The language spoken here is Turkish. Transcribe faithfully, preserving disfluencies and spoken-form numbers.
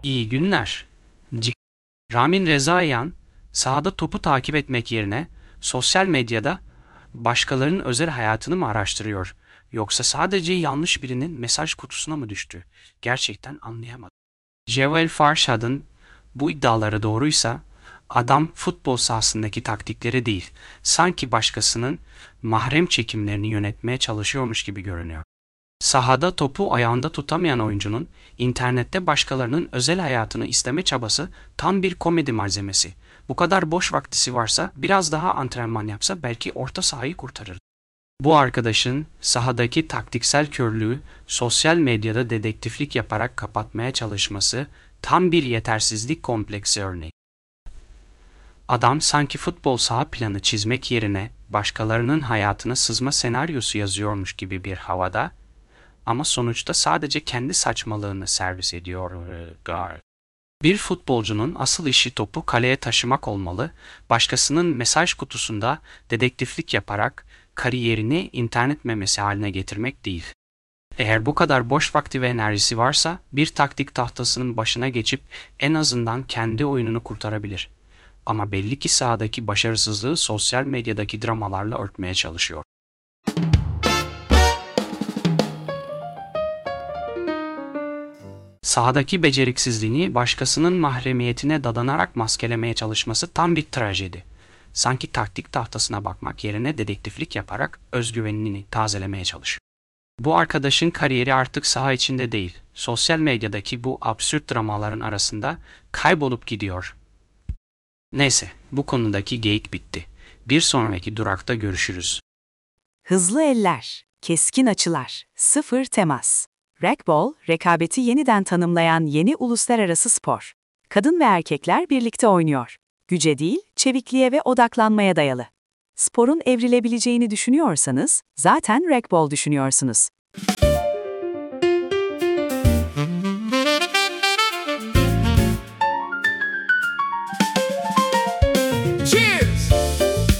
İyi günler. C- Ramin Rezaian, sahada topu takip etmek yerine sosyal medyada başkalarının özel hayatını mı araştırıyor? Yoksa sadece yanlış birinin mesaj kutusuna mı düştü? Gerçekten anlayamadım. Jewel Farshad'ın bu iddiaları doğruysa, adam futbol sahasındaki taktikleri değil, sanki başkasının mahrem çekimlerini yönetmeye çalışıyormuş gibi görünüyor. Sahada topu ayağında tutamayan oyuncunun internette başkalarının özel hayatını isteme çabası tam bir komedi malzemesi. Bu kadar boş vaktisi varsa biraz daha antrenman yapsa belki orta sahayı kurtarır. Bu arkadaşın sahadaki taktiksel körlüğü sosyal medyada dedektiflik yaparak kapatmaya çalışması tam bir yetersizlik kompleksi örneği. Adam sanki futbol saha planı çizmek yerine başkalarının hayatına sızma senaryosu yazıyormuş gibi bir havada, ama sonuçta sadece kendi saçmalığını servis ediyor. Gar. Bir futbolcunun asıl işi topu kaleye taşımak olmalı, başkasının mesaj kutusunda dedektiflik yaparak kariyerini internet memesi haline getirmek değil. Eğer bu kadar boş vakti ve enerjisi varsa bir taktik tahtasının başına geçip en azından kendi oyununu kurtarabilir. Ama belli ki sahadaki başarısızlığı sosyal medyadaki dramalarla örtmeye çalışıyor. Sahadaki beceriksizliğini başkasının mahremiyetine dadanarak maskelemeye çalışması tam bir trajedi. Sanki taktik tahtasına bakmak yerine dedektiflik yaparak özgüvenini tazelemeye çalışıyor. Bu arkadaşın kariyeri artık saha içinde değil, sosyal medyadaki bu absürt dramaların arasında kaybolup gidiyor. Neyse, bu konudaki geyik bitti. Bir sonraki durakta görüşürüz. Hızlı eller, keskin açılar, sıfır temas. Racquetball, rekabeti yeniden tanımlayan yeni uluslararası spor. Kadın ve erkekler birlikte oynuyor. Güce değil, çevikliğe ve odaklanmaya dayalı. Sporun evrilebileceğini düşünüyorsanız, zaten racquetball düşünüyorsunuz.